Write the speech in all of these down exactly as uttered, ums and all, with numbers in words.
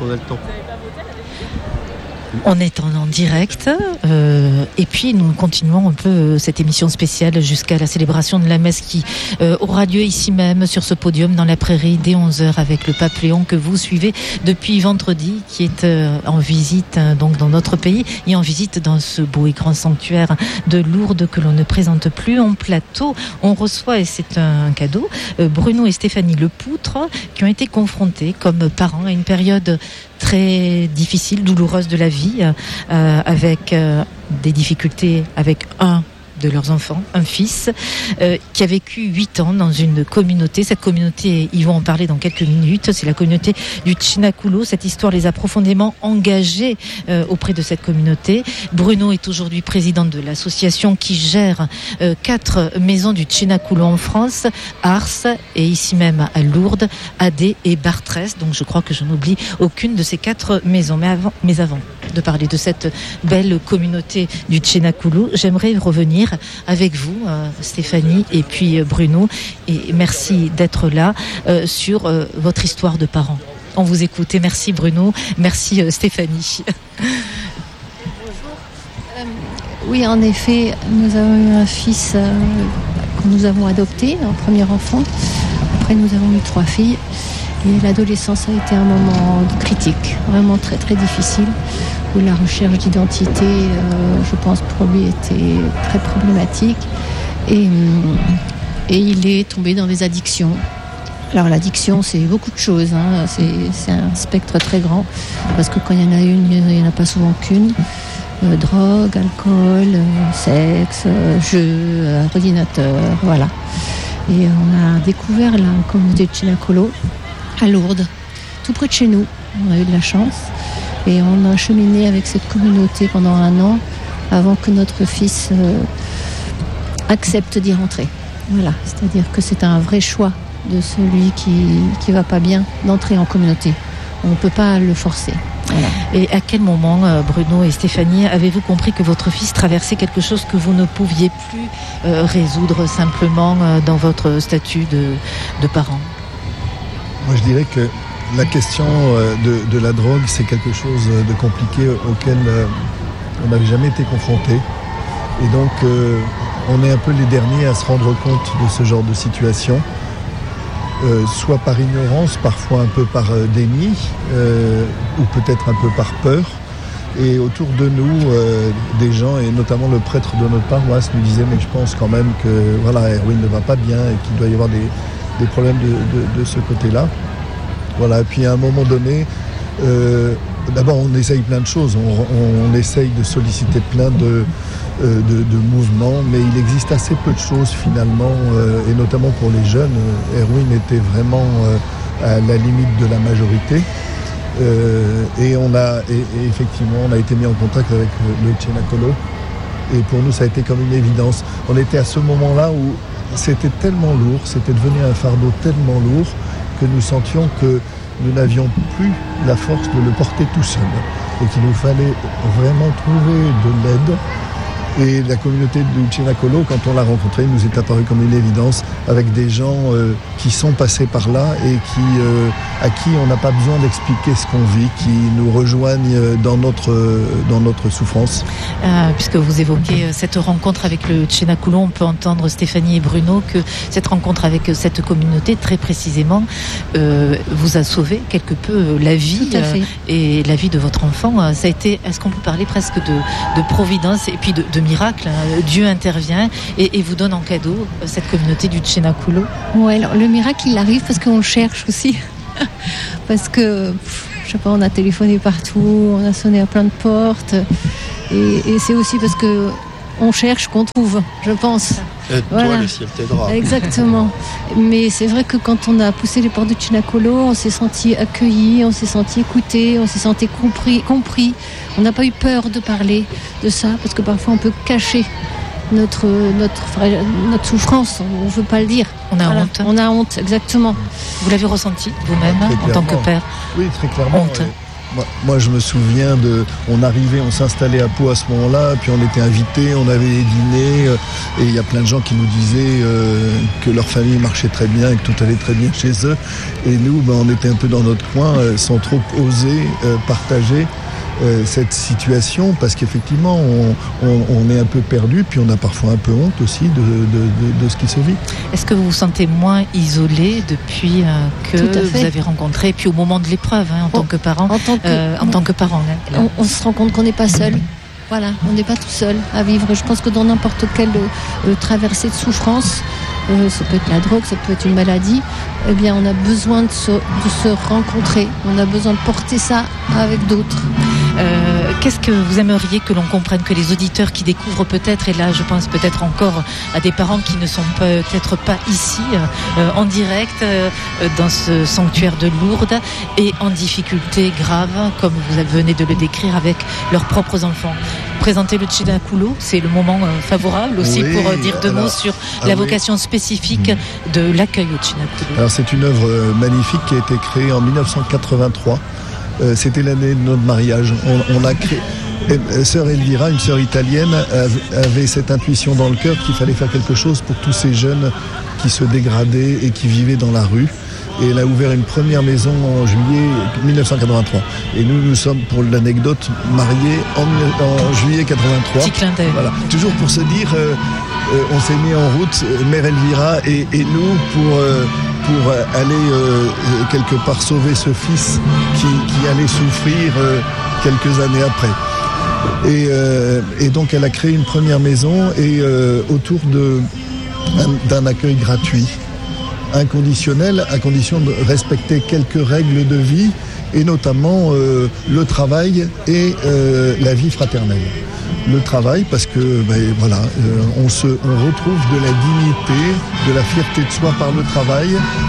on a le temps. On est en, en direct euh, et puis nous continuons un peu euh, cette émission spéciale jusqu'à la célébration de la messe qui euh, aura lieu ici même sur ce podium dans la prairie dès onze heures avec le pape Léon que vous suivez depuis vendredi, qui est euh, en visite euh, donc dans notre pays et en visite dans ce beau et grand sanctuaire de Lourdes que l'on ne présente plus en plateau. On reçoit, et c'est un cadeau, euh, Bruno et Stéphanie Lepoutre qui ont été confrontés comme parents à une période très difficile, douloureuse de la vie, euh, avec euh, des difficultés avec un de leurs enfants, un fils, euh, qui a vécu huit ans dans une communauté. Cette communauté, ils vont en parler dans quelques minutes, c'est la communauté du Tchinakulo. Cette histoire les a profondément engagés euh, auprès de cette communauté. Bruno est aujourd'hui président de l'association qui gère euh, quatre maisons du Tchinakulo en France, Ars et ici même à Lourdes, Adé et Bartrès. Donc je crois que je n'oublie aucune de ces quatre maisons. Mais avant, mais avant de parler de cette belle communauté du Tchinakulo, j'aimerais revenir avec vous, euh, Stéphanie et puis euh, Bruno, et merci d'être là euh, sur euh, votre histoire de parents. On vous écoute et merci Bruno, merci euh, Stéphanie. Bonjour. Euh, oui, en effet, nous avons eu un fils euh, que nous avons adopté, un premier enfant. Après, nous avons eu trois filles. Et l'adolescence a été un moment critique, vraiment très très difficile, où la recherche d'identité, euh, je pense pour lui, était très problématique. Et, et il est tombé dans des addictions. Alors l'addiction, c'est beaucoup de choses, hein. c'est, c'est un spectre très grand, parce que quand il y en a une, il n'y en a pas souvent qu'une. Euh, drogue, alcool, euh, sexe, euh, jeux, euh, ordinateur, voilà. Et on a découvert la communauté de Tchinakulo à Lourdes, tout près de chez nous. On a eu de la chance et on a cheminé avec cette communauté pendant un an avant que notre fils euh, accepte d'y rentrer. Voilà, c'est-à-dire que c'est un vrai choix de celui qui qui va pas bien d'entrer en communauté. On ne peut pas le forcer. Voilà. Et à quel moment, euh, Bruno et Stéphanie, avez-vous compris que votre fils traversait quelque chose que vous ne pouviez plus euh, résoudre simplement euh, dans votre statut de, de parent ? Moi, je dirais que la question de, de la drogue, c'est quelque chose de compliqué auquel on n'avait jamais été confronté. Et donc, euh, on est un peu les derniers à se rendre compte de ce genre de situation, euh, soit par ignorance, parfois un peu par euh, déni, euh, ou peut-être un peu par peur. Et autour de nous, euh, des gens, et notamment le prêtre de notre paroisse, nous disait « mais je pense quand même que voilà, Erwin ne va pas bien et qu'il doit y avoir des... des problèmes de, de, de ce côté-là. Voilà, et puis à un moment donné, euh, d'abord on essaye plein de choses, on, on essaye de solliciter plein de, euh, de, de mouvements, mais il existe assez peu de choses finalement, euh, et notamment pour les jeunes. Erwin était vraiment euh, à la limite de la majorité. Euh, et, on a, et, et effectivement, on a été mis en contact avec le, le Tchinakulo. Et pour nous, ça a été comme une évidence. On était à ce moment-là où c'était tellement lourd, c'était devenu un fardeau tellement lourd que nous sentions que nous n'avions plus la force de le porter tout seul et qu'il nous fallait vraiment trouver de l'aide. Et la communauté du Tchinakulo, quand on l'a rencontrée, nous est apparue comme une évidence, avec des gens euh, qui sont passés par là et qui, euh, à qui on n'a pas besoin d'expliquer ce qu'on vit, qui nous rejoignent dans notre, dans notre souffrance. Euh, puisque vous évoquez cette rencontre avec le Tchinakulo, on peut entendre Stéphanie et Bruno que cette rencontre avec cette communauté, très précisément, euh, vous a sauvé quelque peu la vie euh, et la vie de votre enfant. Ça a été, est-ce qu'on peut parler presque de, de providence et puis de, de miracle, hein. Dieu intervient et, et vous donne en cadeau cette communauté du Tchinakulo. Ouais, alors le miracle il arrive parce qu'on le cherche aussi, parce que pff, je sais pas, on a téléphoné partout, on a sonné à plein de portes, et, et c'est aussi parce que on cherche qu'on trouve, je pense. Aide-toi, voilà. Le ciel t'aidera. Exactement. Mais c'est vrai que quand on a poussé les portes du Tchinakulo, on s'est senti accueilli, on s'est senti écouté, on s'est senti compris, compris. On n'a pas eu peur de parler de ça, parce que parfois on peut cacher notre, notre, notre souffrance, on ne veut pas le dire. On a voilà. honte. On a honte, exactement. Vous l'avez ressenti vous-même en tant que père? Oui, très clairement. Honte. Ouais. Moi, moi, je me souviens de, on arrivait, on s'installait à Pau à ce moment-là, puis on était invités, on avait des dîners, euh, et il y a plein de gens qui nous disaient euh, que leur famille marchait très bien et que tout allait très bien chez eux. Et nous, ben, on était un peu dans notre coin, euh, sans trop oser euh, partager euh, cette situation, parce qu'effectivement, on, on, on est un peu perdu, puis on a parfois un peu honte aussi de, de, de, de ce qui se vit. Est-ce que vous vous sentez moins isolé depuis euh, que vous avez rencontré, puis au moment de l'épreuve, hein, en, en tant que parent, en tant que, euh, en tant que parent, hein, on, on se rend compte qu'on n'est pas seul. Voilà, on n'est pas tout seul à vivre. Je pense que dans n'importe quelle euh, traversée de souffrance, euh, ça peut être la drogue, ça peut être une maladie, eh bien on a besoin de se, de se rencontrer, on a besoin de porter ça avec d'autres. Euh, qu'est-ce que vous aimeriez que l'on comprenne, que les auditeurs qui découvrent peut-être, et là je pense peut-être encore à des parents qui ne sont peut-être pas ici euh, en direct euh, dans ce sanctuaire de Lourdes et en difficulté grave, comme vous venez de le décrire avec leurs propres enfants. Présenter le Tchinakulo, c'est le moment euh, favorable aussi oui, pour euh, dire deux alors, mots sur ah la vocation oui. spécifique mmh. de l'accueil au Tchinakulo. Alors c'est une œuvre euh, magnifique qui a été créée en dix-neuf cent quatre-vingt-trois. Euh, c'était l'année de notre mariage. On, on a créé. Et, sœur Elvira, une sœur italienne, avait cette intuition dans le cœur qu'il fallait faire quelque chose pour tous ces jeunes qui se dégradaient et qui vivaient dans la rue. Et elle a ouvert une première maison en juillet dix-neuf cent quatre-vingt-trois. Et nous, nous sommes, pour l'anecdote, mariés en, en juillet quatre-vingt-trois. Petit clin d'œil. Voilà. Toujours pour se dire, euh, euh, on s'est mis en route, Mère Elvira et, et nous, pour, euh, pour aller euh, quelque part sauver ce fils qui, qui allait souffrir euh, quelques années après. Et, euh, et donc, elle a créé une première maison et euh, autour de, d'un accueil gratuit. Inconditionnel, à condition de respecter quelques règles de vie, et notamment euh, le travail et euh, la vie fraternelle. Le travail, parce que ben, voilà, euh, on, se, on retrouve de la dignité, de la fierté de soi par le travail,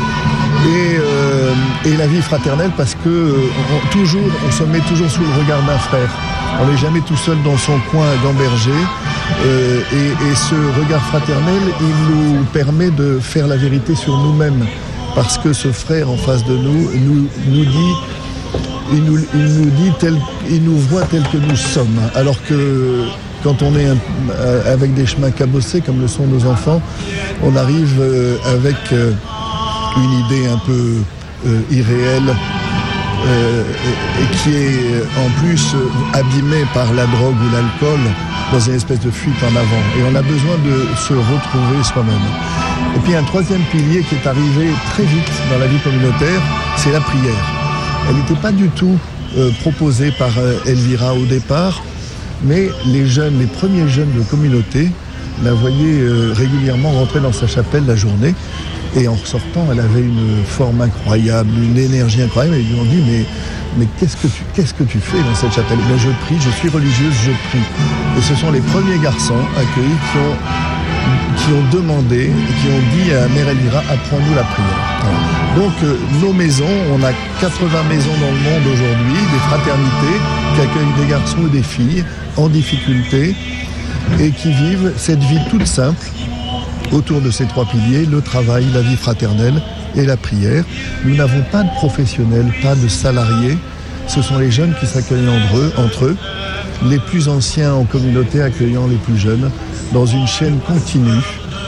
et, euh, et la vie fraternelle, parce que on, toujours, on se met toujours sous le regard d'un frère. On n'est jamais tout seul dans son coin gamberger. Euh, et, et ce regard fraternel, il nous permet de faire la vérité sur nous-mêmes. Parce que ce frère en face de nous nous, nous dit, il nous, il nous dit tel, il nous voit tel que nous sommes. Alors que quand on est un, avec des chemins cabossés, comme le sont nos enfants, on arrive euh, avec euh, une idée un peu euh, irréelle. Euh, et, et qui est en plus abîmé par la drogue ou l'alcool dans une espèce de fuite en avant. Et on a besoin de se retrouver soi-même. Et puis un troisième pilier qui est arrivé très vite dans la vie communautaire, c'est la prière. Elle n'était pas du tout euh, proposée par euh, Elvira au départ, mais les jeunes, les premiers jeunes de communauté la voyaient euh, régulièrement rentrer dans sa chapelle la journée. Et en ressortant, elle avait une forme incroyable, une énergie incroyable. Et ils lui ont dit, mais, mais qu'est-ce que tu, qu'est-ce que tu fais dans cette chapelle ? Ben, je prie, je suis religieuse, je prie. Et ce sont les premiers garçons accueillis qui ont, qui ont demandé, qui ont dit à Mère Elvira, apprends-nous la prière. Donc, euh, nos maisons, on a quatre-vingts maisons dans le monde aujourd'hui, des fraternités qui accueillent des garçons et des filles en difficulté et qui vivent cette vie toute simple autour de ces trois piliers, le travail, la vie fraternelle et la prière. Nous n'avons pas de professionnels, pas de salariés. Ce sont les jeunes qui s'accueillent entre eux, entre eux, les plus anciens en communauté accueillant les plus jeunes, dans une chaîne continue.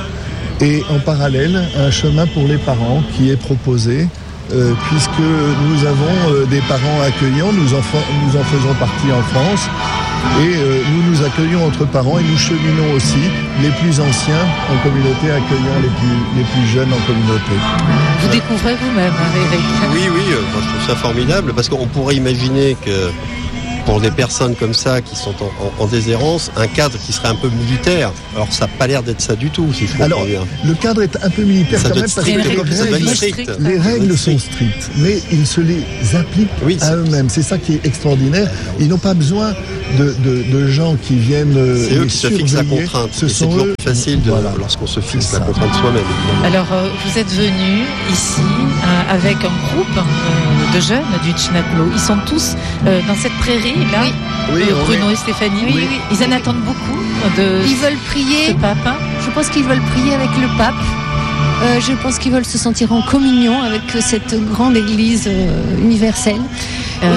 Et en parallèle, un chemin pour les parents qui est proposé, euh, puisque nous avons euh, des parents accueillants, nous en, fa- nous en faisons partie en France. Et euh, nous nous accueillons entre parents et nous cheminons aussi les plus anciens en communauté accueillant les plus, les plus jeunes en communauté. Vous découvrez vous-même, Eric ? Oui, oui, euh, moi je trouve ça formidable parce qu'on pourrait imaginer que pour des personnes comme ça qui sont en, en, en déshérence, un cadre qui serait un peu militaire. Alors ça n'a pas l'air d'être ça du tout, si je comprends Alors, bien. Le cadre est un peu militaire ça quand même strict, parce que les règles, strict. les règles sont strictes, mais ils se les appliquent oui, à eux-mêmes. C'est ça qui est extraordinaire. Ils n'ont pas besoin de, de, de gens qui viennent c'est eux qui se fixent la surveiller. contrainte. Ce et sont c'est toujours eux... plus facile de, voilà. lorsqu'on se fixe c'est la ça. contrainte soi-même. Évidemment. Alors euh, vous êtes venus ici euh, avec un groupe euh, de jeunes du Tchinakulo. Ils sont tous euh, dans cette prairie là. Oui. Oui, euh, Bruno est... et Stéphanie, oui, oui. Ils en attendent beaucoup de ils veulent prier, ce pape. Hein. Je pense qu'ils veulent prier avec le pape. Euh, je pense qu'ils veulent se sentir en communion avec cette grande église euh, universelle. Euh... Et, euh,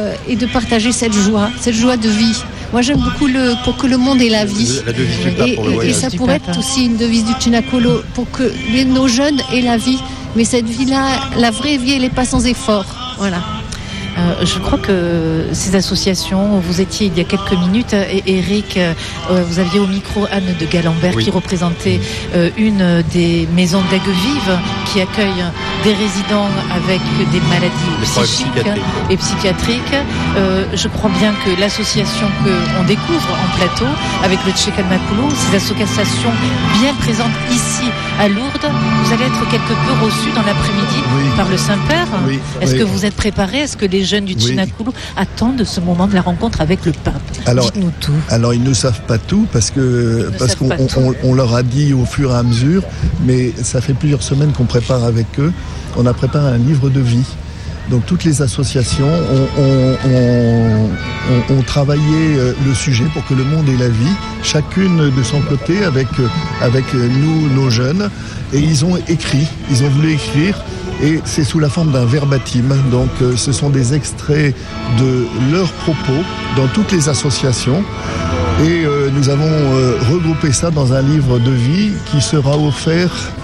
euh, et de partager cette joie, cette joie de vie. Moi, j'aime beaucoup le pour que le monde ait la vie. La devise du pape Et, pour le et voyage. ça pourrait être aussi une devise du Cenacolo pour que les- nos jeunes aient la vie. Mais cette vie-là, la vraie vie, elle n'est pas sans effort. Voilà. Euh, je crois que ces associations, vous étiez il y a quelques minutes, et Eric, euh, vous aviez au micro Anne de Galambert Oui. qui représentait euh, une des maisons d'Aigues Vives qui accueille des résidents avec des maladies Des problèmes psychiques psychiatriques. et psychiatriques. Euh, je crois bien que l'association qu'on découvre en plateau avec le Cenacolo, ces associations bien présentes ici à Lourdes, vous allez être quelque peu reçus dans l'après-midi Oui. par le Saint-Père. Oui, Est-ce oui. que vous êtes préparés? Est-ce que les jeunes du Oui. Cenacolo attendent ce moment de la rencontre avec le pape? Alors, Dites-nous tout. Alors ils ne savent pas tout parce que Ils ne parce savent qu'on pas tout. on- on leur a dit au fur et à mesure, mais ça fait plusieurs semaines qu'on prépare avec eux. On a préparé un livre de vie. Donc toutes les associations ont, ont- ont- ont- ont travaillé euh, le sujet pour que le monde ait la vie, chacune de son côté avec euh, avec euh, nous, nos jeunes, et ils ont écrit, ils ont voulu écrire. Et c'est sous la forme d'un verbatim. Donc euh, ce sont des extraits de leurs propos dans toutes les associations. Et euh, nous avons euh, regroupé ça dans un livre de vie qui sera offert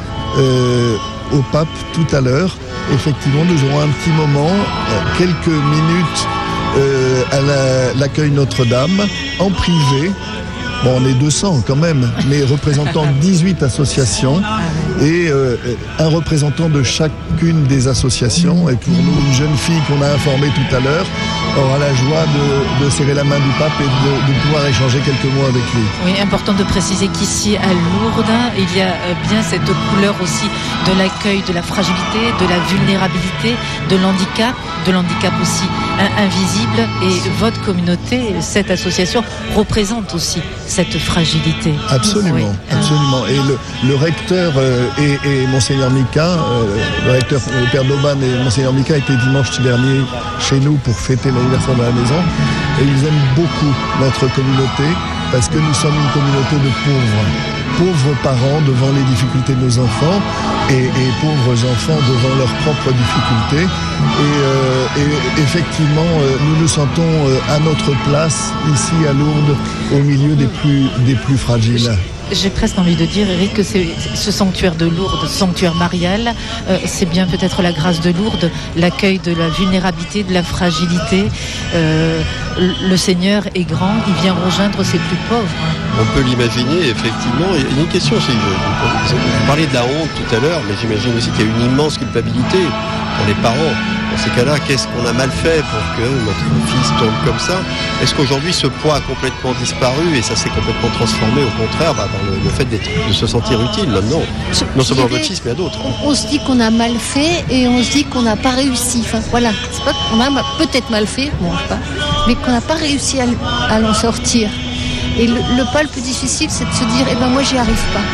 euh, au pape tout à l'heure. Effectivement, nous aurons un petit moment, euh, quelques minutes euh, à la- l'accueil Notre-Dame, en privé. Bon, on est deux cents quand même, mais représentant dix-huit associations et euh, un représentant de chacune des associations. Et pour nous, une jeune fille qu'on a informée tout à l'heure aura la joie de, de serrer la main du pape et de, de pouvoir échanger quelques mots avec lui. Oui, important de préciser qu'ici à Lourdes, il y a euh, bien cette couleur aussi de l'accueil de la fragilité, de la vulnérabilité, de l'handicap, de l'handicap aussi in- invisible. Et votre communauté, cette association, représente aussi cette fragilité. Absolument, Oui. absolument. Et le, le recteur euh, et, et Monseigneur Mika, euh, le recteur, le père Doban et Monseigneur Mika étaient dimanche dernier chez nous pour fêter l'anniversaire de la maison. Et ils aiment beaucoup notre communauté parce que nous sommes une communauté de pauvres. Pauvres parents devant les difficultés de nos enfants et, et pauvres enfants devant leurs propres difficultés. Et, euh, et effectivement, euh, nous nous sentons euh, à notre place ici à Lourdes, au milieu des plus, des plus fragiles. J'ai presque envie de dire, Eric, que c'est ce sanctuaire de Lourdes, ce sanctuaire marial, euh, c'est bien peut-être la grâce de Lourdes, l'accueil de la vulnérabilité, de la fragilité. Euh, le Seigneur est grand, il vient rejoindre ses plus pauvres. On peut l'imaginer, effectivement. Il y a une question aussi. je- Vous parliez de la honte tout à l'heure, mais j'imagine aussi qu'il y a une immense culpabilité pour les parents. Dans ces cas-là, qu'est-ce qu'on a mal fait pour que notre fils tombe comme ça? Est-ce qu'aujourd'hui, ce poids a complètement disparu et ça s'est complètement transformé, au contraire, bah, dans le, le fait d'être, de se sentir utile maintenant? Non seulement à votre fils, mais à d'autres. On, on se dit qu'on a mal fait et on se dit qu'on n'a pas réussi. Enfin, voilà, c'est pas qu'on a ma- peut-être mal fait, bon, je sais pas, mais qu'on n'a pas réussi à, l- à l'en sortir. Et le, le pas le plus difficile, c'est de se dire, eh ben moi, j'y arrive pas.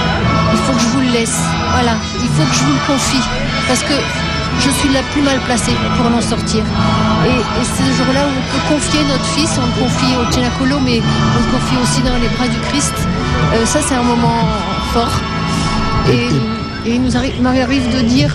Il faut que je vous le laisse. Voilà, il faut que je vous le confie, parce que je suis la plus mal placée pour en sortir. Et, et c'est ce jour-là où on peut confier notre fils, on le confie au Cenacolo, mais on le confie aussi dans les bras du Christ. Euh, ça, c'est un moment fort. Et, et il nous arrive, m'arrive de dire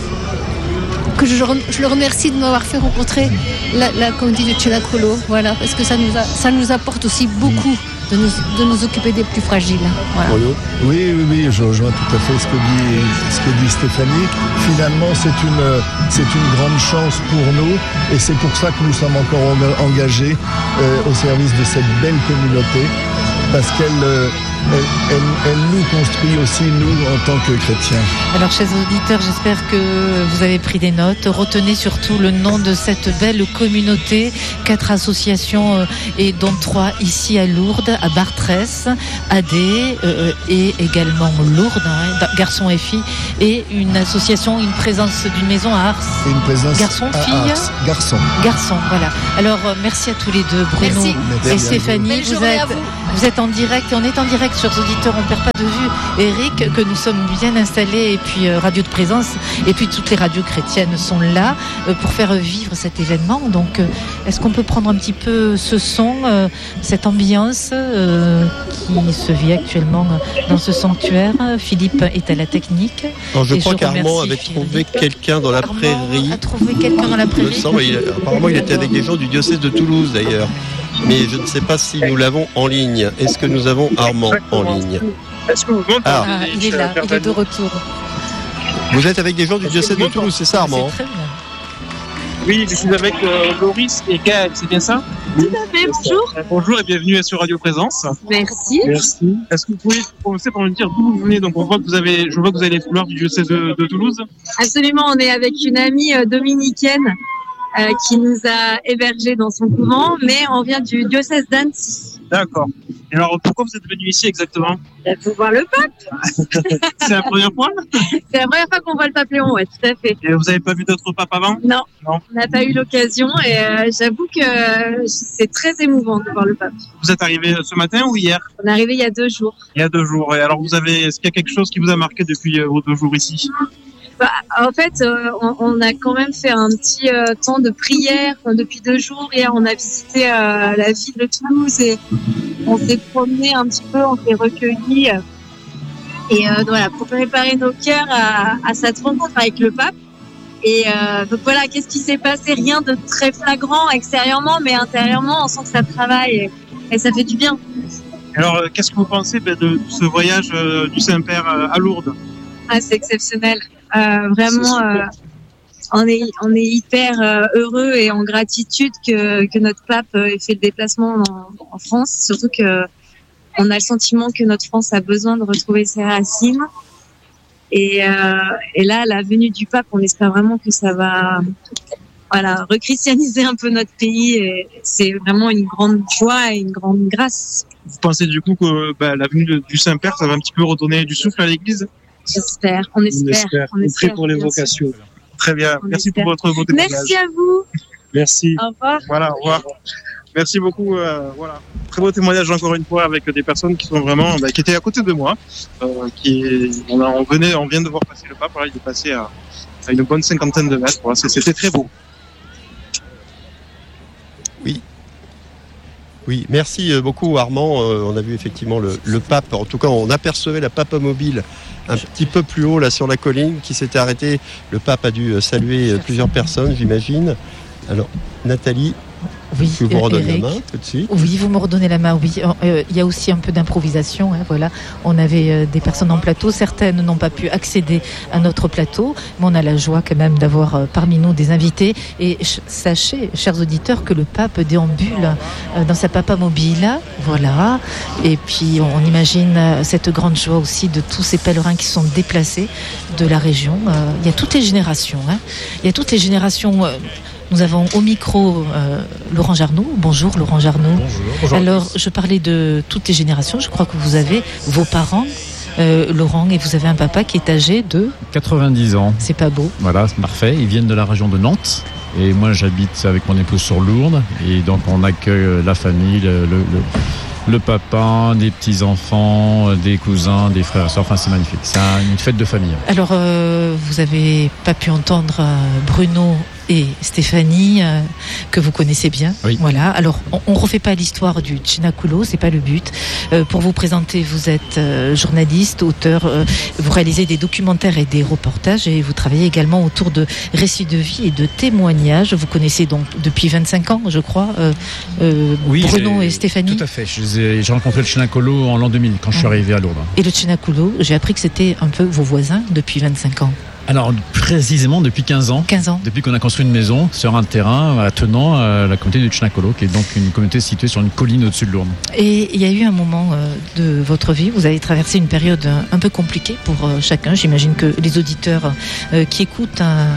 que je, rem- je le remercie de m'avoir fait rencontrer la, la communauté de Cenacolo, voilà, parce que ça nous, a, ça nous apporte aussi beaucoup de nous, de nous occuper des plus fragiles. Voilà. Renaud? Oui, oui, oui, je rejoins tout à fait ce que dit, ce que dit Stéphanie. Finalement, c'est une, c'est une grande chance pour nous et c'est pour ça que nous sommes encore en- engagés euh, au service de cette belle communauté parce qu'elle euh, elle, elle- elle nous construit aussi, nous, en tant que chrétiens. Alors, chers auditeurs, j'espère que vous avez pris des notes. Retenez surtout le nom de cette belle communauté. Quatre associations, euh, et dont trois ici à Lourdes, à Bartrès, A D euh, et également Lourdes, hein, garçons et filles, et une association, une présence d'une maison à Ars. Et une présence Garçon, à fille Ars. Garçon. Garçons, voilà. Alors, euh, merci à tous les deux, Bruno Merci. et Merci à Stéphanie. Belle Vous journée êtes à vous. Vous êtes en direct, et on est en direct, chers auditeurs, on ne perd pas de vue, Eric, que nous sommes bien installés, et puis euh, Radio de Présence, et puis toutes les radios chrétiennes sont là euh, pour faire vivre cet événement. Donc, euh, est-ce qu'on peut prendre un petit peu ce son, euh, cette ambiance euh, qui se vit actuellement dans ce sanctuaire? Philippe est à la technique. Alors, je crois je qu'Armand avait Philippe. trouvé quelqu'un dans la Armand prairie. a trouvé quelqu'un dans la prairie. Me semble, il, apparemment, il était avec des gens du diocèse de Toulouse, d'ailleurs. Mais je ne sais pas si nous l'avons en ligne. Est-ce que nous avons Armand en ligne? Est-ce que vous m'entendez? Ah, il est là, il est de retour. Vous êtes avec des gens du diocèse de Toulouse, c'est ça, Armand? C'est très bien. Oui, je suis avec euh, Loris et Gaël, c'est bien ça? Tout à fait, bonjour. Euh, Bonjour et bienvenue sur Radio Présence. Merci. Merci. Est-ce que vous pouvez commencer par me dire d'où vous venez? Donc on voit que vous avez, je vois que vous avez les couleurs du diocèse de, de Toulouse. Absolument, on est avec une amie euh, dominicaine euh, qui nous a hébergés dans son couvent, mais on vient du diocèse d'Annecy. D'accord. Et alors pourquoi vous êtes venu ici exactement? Pour voir le pape. C'est la première fois? C'est la première fois qu'on voit le pape Léon, ouais, tout à fait. Et vous n'avez pas vu d'autres papes avant? Non, Non. on n'a pas eu l'occasion et euh, j'avoue que euh, c'est très émouvant de voir le pape. Vous êtes arrivé ce matin ou hier? On est arrivé il y a deux jours. Il y a deux jours. Et alors vous avez, est-ce qu'il y a quelque chose qui vous a marqué depuis euh, vos deux jours ici? Bah, en fait, euh, on, on a quand même fait un petit euh, temps de prière euh, depuis deux jours. Hier, on a visité euh, la ville de Toulouse et on s'est promené un petit peu, on s'est recueillis. Euh, et euh, voilà, pour préparer nos cœurs à, à cette rencontre avec le pape. Et euh, donc voilà, qu'est-ce qui s'est passé? Rien de très flagrant extérieurement, mais intérieurement, on sent que ça travaille et, et ça fait du bien. Alors euh, qu'est-ce que vous pensez ben, de ce voyage euh, du Saint-Père euh, à Lourdes? Ah, c'est exceptionnel. Euh, vraiment, euh, on est on est hyper euh, heureux et en gratitude que que notre pape euh, ait fait le déplacement en, en France. Surtout que on a le sentiment que notre France a besoin de retrouver ses racines. Et euh, et là, la venue du pape, on espère vraiment que ça va, voilà, rechristianiser un peu notre pays. Et c'est vraiment une grande joie et une grande grâce. Vous pensez du coup que ben, la venue de- du Saint-Père, ça va un petit peu redonner du souffle à l'Église? J'espère, on espère, on espère. pour les bien sûr. vocations. Très bien. On Merci espère. pour votre beau témoignage. Merci à vous. Merci. Au revoir. Voilà, au revoir. Merci beaucoup. euh, voilà, très beau témoignage encore une fois avec des personnes qui sont vraiment, bah, qui étaient à côté de moi, euh, qui, on, a, on venait, on vient de voir passer le pape. Voilà, il est passé à, à une bonne cinquantaine de mètres. Voilà, c'est- c'était très beau. Oui, merci beaucoup Armand. Euh, on a vu effectivement le, le pape, en tout cas on apercevait la papamobile un petit peu plus haut là sur la colline qui s'était arrêtée. Le pape a dû saluer euh, plusieurs personnes, j'imagine. Alors Nathalie, Oui, je vous euh, redonne Eric. la main tout de suite. Oui, vous me redonnez la main, oui. Euh, Il y a aussi un peu d'improvisation. Hein, voilà. On avait euh, des personnes en plateau. Certaines n'ont pas pu accéder à notre plateau, mais on a la joie quand même d'avoir euh, parmi nous des invités. Et ch- sachez, chers auditeurs, que le pape déambule euh, dans sa papamobile. Voilà. Et puis, on, on imagine euh, cette grande joie aussi de tous ces pèlerins qui sont déplacés de la région. Euh, il y a toutes les générations. Hein. Il y a toutes les générations... Euh, Nous avons au micro euh, Laurent Jarnoux. Bonjour Laurent Jarnoux. Bonjour. Alors, je parlais de toutes les générations. Je crois que vous avez vos parents, euh, Laurent, et vous avez un papa qui est âgé de... quatre-vingt-dix ans. C'est pas beau. Voilà, c'est parfait. Ils viennent de la région de Nantes. Et moi, j'habite avec mon épouse sur Lourdes. Et donc, on accueille la famille, le, le, le, le papa, des petits-enfants, des cousins, des frères et sœurs. Enfin, c'est magnifique. C'est un- une fête de famille. Alors, euh, vous avez pas pu entendre euh, Bruno et Stéphanie, euh, que vous connaissez bien. Oui. Voilà. Alors, on, on refait pas l'histoire du Cenaculo, c'est pas le but. Euh, pour vous présenter, vous êtes euh, journaliste, auteur, euh, vous réalisez des documentaires et des reportages et vous travaillez également autour de récits de vie et de témoignages. Vous connaissez donc depuis vingt-cinq ans, je crois, euh, euh, Bruno j'ai- et Stéphanie. Tout à fait. Je les ai- J'ai rencontré le Cenaculo en l'an deux mille, quand je suis arrivé à Lourdes. Et le Cenaculo, j'ai appris que c'était un peu vos voisins depuis vingt-cinq ans. Alors, précisément depuis quinze ans. quinze ans. Depuis qu'on a construit une maison sur un terrain attenant à la communauté du Cenaculo, qui est donc une communauté située sur une colline au-dessus de Lourdes. Et il y a eu un moment euh, de votre vie, vous avez traversé une période euh, un peu compliquée pour euh, chacun. J'imagine que les auditeurs euh, qui écoutent un,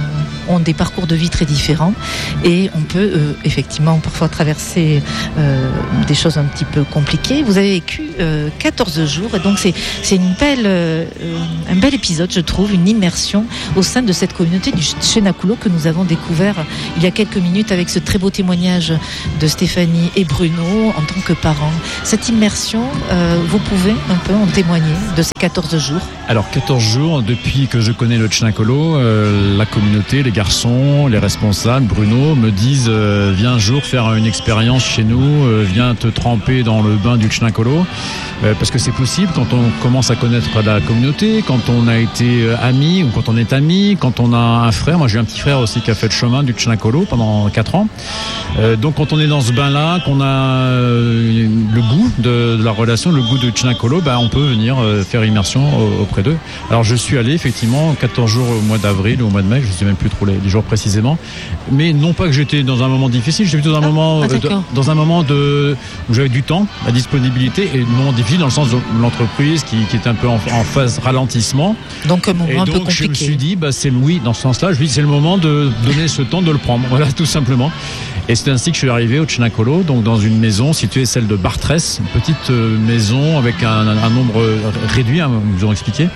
ont des parcours de vie très différents et on peut euh, effectivement parfois traverser euh, des choses un petit peu compliquées. Vous avez vécu euh, quatorze jours et donc c'est, c'est une belle, euh, un bel épisode, je trouve, une immersion au sein de cette communauté du Cenaculo que nous avons découvert il y a quelques minutes avec ce très beau témoignage de Stéphanie et Bruno en tant que parents. Cette immersion, euh, vous pouvez un peu en témoigner de ces quatorze jours? Alors quatorze jours, depuis que je connais le Cenaculo, euh, la communauté, les garçons, les responsables, Bruno, me disent euh, viens un jour faire une expérience chez nous, euh, viens te tremper dans le bain du Cenaculo, euh, parce que c'est possible quand on commence à connaître la communauté, quand on a été euh, amis ou quand on est amis, quand on a un frère. Moi j'ai un petit frère aussi qui a fait le chemin du Cenaculo pendant quatre ans. Euh, donc quand on est dans ce bain-là, qu'on a euh, le goût de, de la relation, le goût du Cenaculo, bah, on peut venir euh, faire immersion auprès d'eux. Alors je suis allé effectivement quatorze jours au mois d'avril ou au mois de mai, je ne sais même plus trop les, les jours précisément, mais non pas que j'étais dans un moment difficile, j'étais dans un ah, moment ah, de, dans un moment de où j'avais du temps, la disponibilité, et un moment difficile dans le sens de l'entreprise qui, qui était un peu en, en phase ralentissement. Donc un moment et un donc, peu compliqué. Je me suis dit, bah, c'est oui, dans ce sens-là, je me dis c'est le moment de donner ce temps, de le prendre, voilà, tout simplement. Et c'est ainsi que je suis arrivé au Cenaculo, donc dans une maison située, celle de Bartrès, une petite maison avec un, un nombre réduit, hein, ils nous ont expliqué,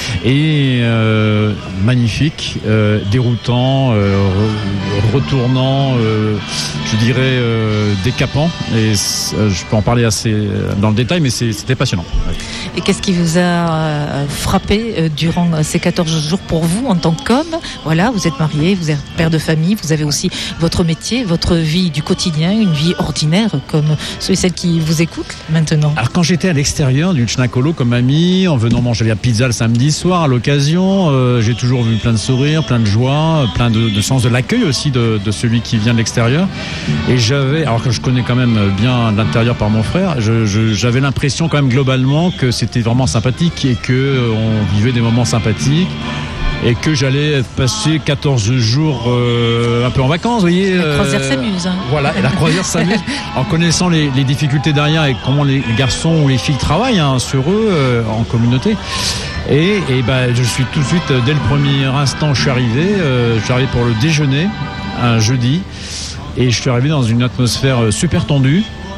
et euh, magnifique, euh, déroutant, euh, re, retournant, euh, je dirais euh, décapant, et euh, je peux en parler assez dans le détail, mais c'est, c'était passionnant. Et qu'est-ce qui vous a euh, frappé euh, durant ces quatorze jours pour vous en tant qu'homme? Voilà, vous êtes marié, vous êtes père de famille, vous avez aussi votre métier, votre vie du quotidien, une vie ordinaire comme ceux et celles qui vous écoutent maintenant. Alors quand j'étais à l'extérieur du Cenaculo comme ami, en venant manger la pizza le samedi soir à l'occasion, euh, j'ai toujours vu plein de sourires, plein de joie, plein de, de sens de l'accueil aussi de, de celui qui vient de l'extérieur. Et j'avais, alors que je connais quand même bien l'intérieur par mon frère, je, je, j'avais l'impression quand même globalement que c'était vraiment sympathique et que on vivait des moments sympathiques. Et que j'allais passer quatorze jours euh, un peu en vacances, vous voyez. La croisière euh, s'amuse. Hein. Voilà, et la croisière s'amuse. En connaissant les, les difficultés derrière et comment les garçons ou les filles travaillent hein, sur eux euh, en communauté. Et, et ben, je suis tout de suite, dès le premier instant, je suis arrivé. Euh, je suis arrivé pour le déjeuner, un jeudi. Et je suis arrivé dans une atmosphère super tendue.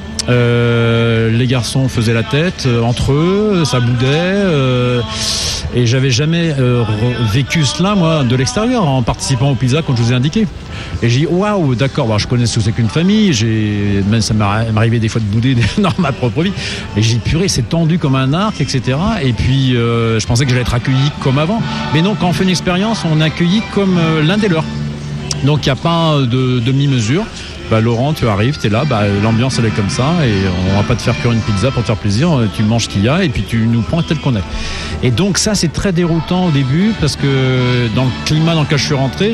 Euh, les garçons faisaient la tête euh, entre eux, ça boudait. Euh, Et j'avais jamais euh, vécu cela, moi, de l'extérieur, en participant au pizza, comme je vous ai indiqué. Et j'ai dit, waouh, d'accord, bah, je connais ce que c'est qu'une famille, j'ai, même ça m'arrivait des fois de bouder dans ma propre vie. Et j'ai dit, purée, c'est tendu comme un arc, et cetera. Et puis, euh, je pensais que j'allais être accueilli comme avant. Mais non, quand on fait une expérience, on est accueilli comme euh, l'un des leurs. Donc, il n'y a pas de demi-mesure. Bah Laurent, tu arrives, tu es là, bah, l'ambiance elle est comme ça et on va pas te faire cuire une pizza pour te faire plaisir, tu manges ce qu'il y a et puis tu nous prends tel qu'on est. Et donc ça c'est très déroutant au début parce que dans le climat dans lequel je suis rentré,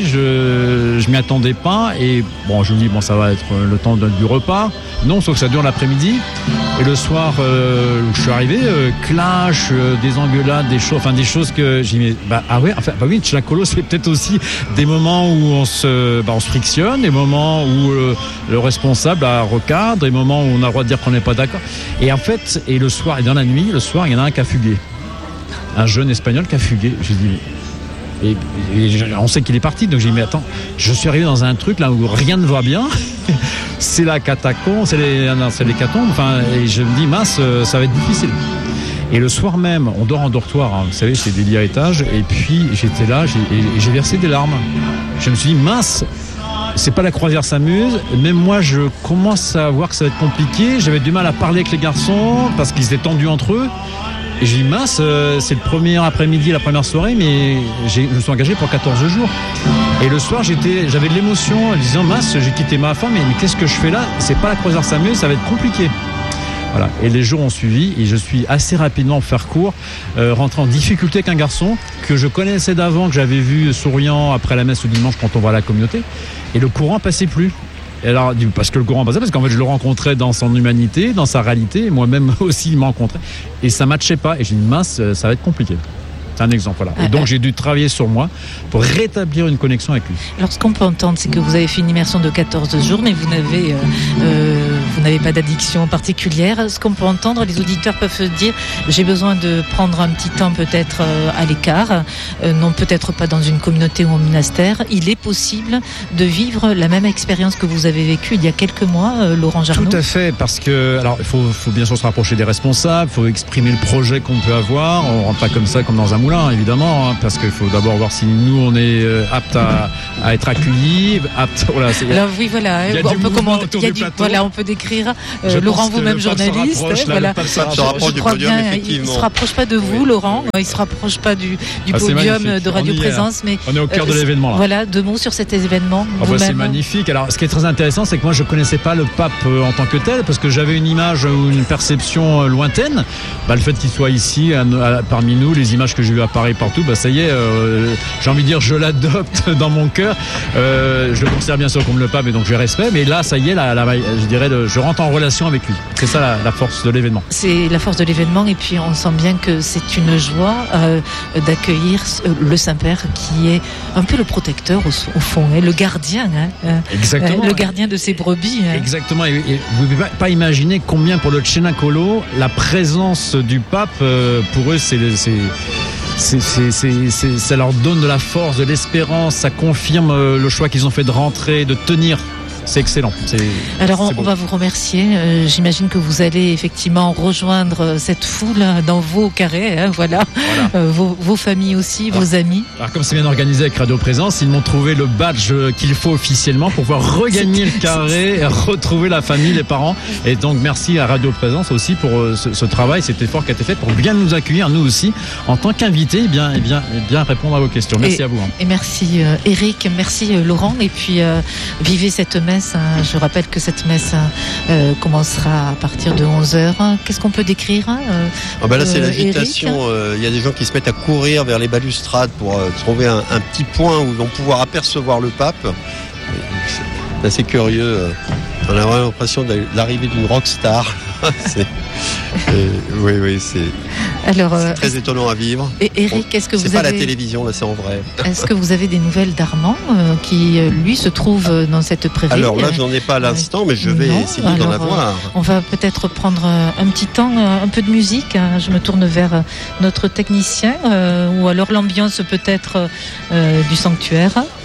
je je m'y attendais pas et bon je me dis bon ça va être le temps du repas. Non, sauf que ça dure l'après-midi et le soir euh, où je suis arrivé, euh, clash, euh, des engueulades, des choses, enfin des choses que j'ai mis. Bah ah ouais, enfin bah oui, Cenaculo c'est peut-être aussi des moments où on se bah, on se frictionne, des moments où euh, le responsable a recadre, des moments où on a le droit de dire qu'on n'est pas d'accord. Et en fait, et le soir, et dans la nuit, le soir, il y en a un qui a fugué. Un jeune espagnol qui a fugué. J'ai dit, et, et on sait qu'il est parti, donc j'ai dit, mais attends, je suis arrivé dans un truc là où rien ne va bien. C'est la catacombe, c'est les, non, c'est les catombes, enfin, et je me dis, mince, ça va être difficile. Et le soir même, on dort en dortoir, hein, vous savez, c'est des lits à étage, et puis j'étais là, j'ai, et j'ai versé des larmes. Je me suis dit, mince, c'est pas la croisière s'amuse, même moi je commence à voir que ça va être compliqué, j'avais du mal à parler avec les garçons parce qu'ils étaient tendus entre eux. Et j'ai dit mince, euh, c'est le premier après-midi, la première soirée, mais j'ai, je me suis engagé pour quatorze jours. Et le soir, j'étais, j'avais de l'émotion en disant mince, j'ai quitté ma femme, mais, mais qu'est-ce que je fais là? C'est pas la croisière s'amuse, ça va être compliqué. Voilà. Et les jours ont suivi et je suis assez rapidement, pour faire court, euh, rentré en difficulté avec un garçon que je connaissais d'avant, que j'avais vu souriant après la messe le dimanche quand on va à la communauté. Et le courant passait plus. Et alors, parce que le courant passait, parce qu'en fait, je le rencontrais dans son humanité, dans sa réalité, et moi-même aussi, il m'a rencontré. Et ça ne matchait pas. Et j'ai dit, mince, ça va être compliqué. C'est un exemple, voilà. Et donc, j'ai dû travailler sur moi pour rétablir une connexion avec lui. Alors, ce qu'on peut entendre, c'est que vous avez fait une immersion de quatorze jours, mais vous n'avez, euh, euh, vous n'avez pas d'addiction particulière. Ce qu'on peut entendre, les auditeurs peuvent se dire, j'ai besoin de prendre un petit temps peut-être euh, à l'écart, euh, non peut-être pas dans une communauté ou un monastère. Il est possible de vivre la même expérience que vous avez vécue il y a quelques mois, euh, Laurent Jarnoux. Tout à fait, parce que alors il faut, faut bien sûr se rapprocher des responsables, il faut exprimer le projet qu'on peut avoir. On rentre pas comme ça, comme dans un moulin, évidemment, hein, parce qu'il faut d'abord voir si nous on est euh, apte à, à être accueillis, apte. Voilà, c'est, alors oui, voilà, il y a on du peut commenter, autour il y a du du, plateau. voilà, on peut décrire. Euh, Laurent, vous-même journaliste, se rapproche, là, voilà. le pape se rapproche. Se rapproche Je du crois podium, bien, il effectivement. se rapproche pas de vous, Oui. Laurent. Il se rapproche pas du, du Ah, c'est podium magnifique. de Radio On y est, Présence, mais On est au cœur de euh, l'événement là. voilà, deux mots sur cet événement. Ah bah, vous-même. c'est magnifique. Alors, ce qui est très intéressant, c'est que moi, je connaissais pas le pape euh, en tant que tel, parce que j'avais une image ou une perception euh, lointaine. Bah, le fait qu'il soit ici, à, à, parmi nous, les images que j'ai vues à Paris partout, bah, ça y est, euh, j'ai envie de dire, je l'adopte dans mon cœur. Euh, je le considère bien sûr comme le pape, et donc je respecte. Mais là, ça y est, la, la, je dirais, le, je rentre en relation avec lui. C'est ça la, la force de l'événement. C'est la force de l'événement, et puis on sent bien que c'est une joie euh, d'accueillir le Saint-Père, qui est un peu le protecteur au, au fond, hein, le gardien, hein, Exactement. euh, le gardien de ses brebis. Hein. Exactement. Et, et vous ne pouvez pas, pas imaginer combien pour le Cenacolo, la présence du pape, euh, pour eux, c'est, c'est, c'est, c'est, c'est, c'est, ça leur donne de la force, de l'espérance, ça confirme euh, le choix qu'ils ont fait de rentrer, de tenir. C'est excellent. C'est, Alors on, c'est on va vous remercier. Euh, j'imagine que vous allez effectivement rejoindre cette foule dans vos carrés, hein, voilà, voilà. Euh, vos, vos familles aussi, Alors, vos amis. Alors comme c'est bien organisé avec Radio Présence, ils m'ont trouvé le badge qu'il faut officiellement pour pouvoir regagner le carré et retrouver la famille, les parents. Et donc merci à Radio Présence aussi pour euh, ce, ce travail, cet effort qui a été fait pour bien nous accueillir, nous aussi, en tant qu'invités, et bien, et bien, et bien répondre à vos questions. Merci et, à vous. Hein. Et merci euh, Eric, merci euh, Laurent, et puis euh, vivez cette messe. Hein. Je rappelle que cette messe euh, commencera à partir de onze heures. Qu'est-ce qu'on peut décrire hein, euh, Ah ben là, c'est euh, l'agitation. Il euh, y a des gens qui se mettent à courir vers les balustrades pour euh, trouver un, un petit point où ils vont pouvoir apercevoir le pape. C'est assez curieux. euh. On a vraiment l'impression de l'arrivée d'une rockstar. c'est, euh, oui, oui, c'est, Alors, c'est euh, très étonnant à vivre. Et Eric, est-ce que c'est vous pas avez... la télévision, là, c'est en vrai. Est-ce que vous avez des nouvelles d'Armand euh, qui, euh, lui, se trouve euh, dans cette prairie? Alors là, je n'en ai pas à l'instant, mais je vais Non, essayer d'en alors, avoir. euh, on va peut-être prendre euh, un petit temps, euh, un peu de musique. Hein. Je me tourne vers euh, notre technicien, euh, ou alors l'ambiance peut-être euh, du sanctuaire.